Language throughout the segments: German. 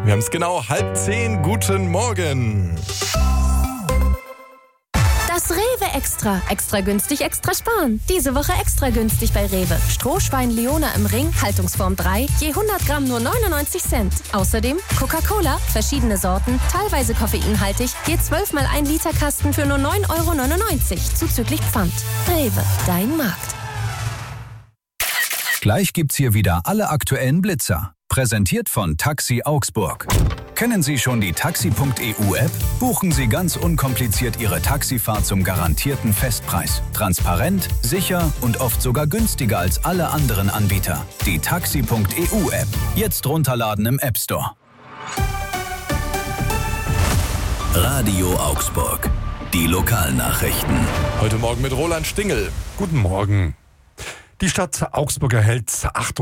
Wir haben es genau 9:30. Guten Morgen. Das Rewe Extra. Extra günstig, extra sparen. Diese Woche extra günstig bei Rewe. Strohschwein Leona im Ring, Haltungsform 3, je 100 Gramm nur 99 Cent. Außerdem Coca-Cola, verschiedene Sorten, teilweise koffeinhaltig, je 12 mal 1 Liter Kasten für nur 9,99 €, zuzüglich Pfand. Rewe, dein Markt. Gleich gibt's hier wieder alle aktuellen Blitzer. Präsentiert von Taxi Augsburg. Kennen Sie schon die Taxi.eu-App? Buchen Sie ganz unkompliziert Ihre Taxifahrt zum garantierten Festpreis. Transparent, sicher und oft sogar günstiger als alle anderen Anbieter. Die Taxi.eu-App. Jetzt runterladen im App Store. Radio Augsburg. Die Lokalnachrichten. Heute Morgen mit Roland Stingel. Guten Morgen. Die Stadt Augsburg erhält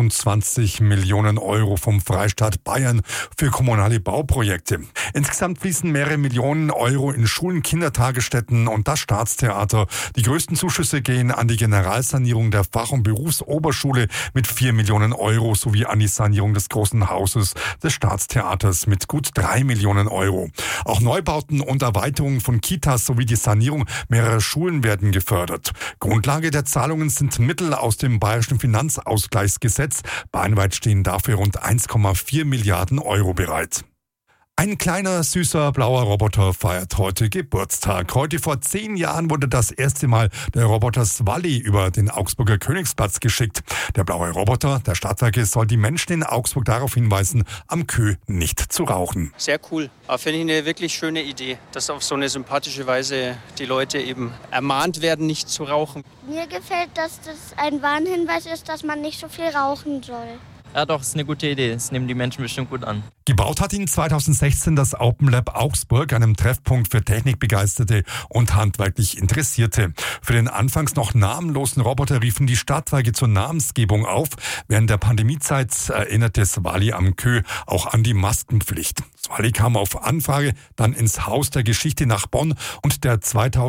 28 Millionen € vom Freistaat Bayern für kommunale Bauprojekte. Insgesamt fließen mehrere Millionen € in Schulen, Kindertagesstätten und das Staatstheater. Die größten Zuschüsse gehen an die Generalsanierung der Fach- und Berufsoberschule mit 4 Millionen € sowie an die Sanierung des großen Hauses des Staatstheaters mit gut 3 Millionen €. Auch Neubauten und Erweiterungen von Kitas sowie die Sanierung mehrerer Schulen werden gefördert. Grundlage der Zahlungen sind Mittel aus dem Bayerischen Finanzausgleichsgesetz. Bayernweit stehen dafür rund 1,4 Milliarden € bereit. Ein kleiner, süßer, blauer Roboter feiert heute Geburtstag. Heute vor 10 Jahren wurde das erste Mal der Roboter Swally über den Augsburger Königsplatz geschickt. Der blaue Roboter der Stadtwerke soll die Menschen in Augsburg darauf hinweisen, am Kö nicht zu rauchen. Sehr cool. Aber finde ich eine wirklich schöne Idee, dass auf so eine sympathische Weise die Leute eben ermahnt werden, nicht zu rauchen. Mir gefällt, dass das ein Warnhinweis ist, dass man nicht so viel rauchen soll. Ja doch, ist eine gute Idee. Das nehmen die Menschen bestimmt gut an. Gebaut hat ihn 2016 das Open Lab Augsburg, einem Treffpunkt für Technikbegeisterte und handwerklich Interessierte. Für den anfangs noch namenlosen Roboter riefen die Stadtwerke zur Namensgebung auf. Während der Pandemiezeit erinnerte Swally am Kö auch an die Maskenpflicht. Swally kam auf Anfrage dann ins Haus der Geschichte nach Bonn und der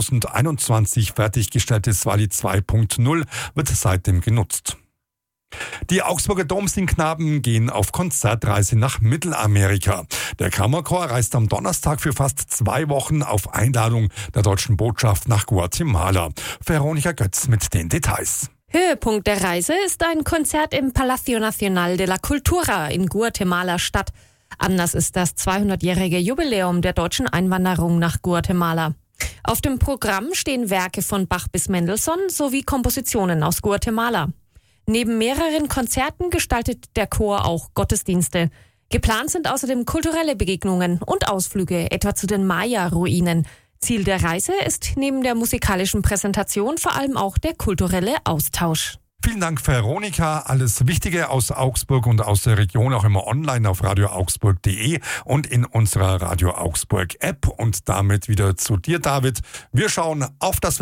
2021 fertiggestellte Swally 2.0 wird seitdem genutzt. Die Augsburger Domsingknaben gehen auf Konzertreise nach Mittelamerika. Der Kammerchor reist am Donnerstag für fast 2 Wochen auf Einladung der deutschen Botschaft nach Guatemala. Veronika Götz mit den Details. Höhepunkt der Reise ist ein Konzert im Palacio Nacional de la Cultura in Guatemala-Stadt. Anlass ist das 200-jährige Jubiläum der deutschen Einwanderung nach Guatemala. Auf dem Programm stehen Werke von Bach bis Mendelssohn sowie Kompositionen aus Guatemala. Neben mehreren Konzerten gestaltet der Chor auch Gottesdienste. Geplant sind außerdem kulturelle Begegnungen und Ausflüge, etwa zu den Maya-Ruinen. Ziel der Reise ist neben der musikalischen Präsentation vor allem auch der kulturelle Austausch. Vielen Dank, Veronika. Alles Wichtige aus Augsburg und aus der Region auch immer online auf radioaugsburg.de und in unserer Radio Augsburg App. Und damit wieder zu dir, David. Wir schauen auf das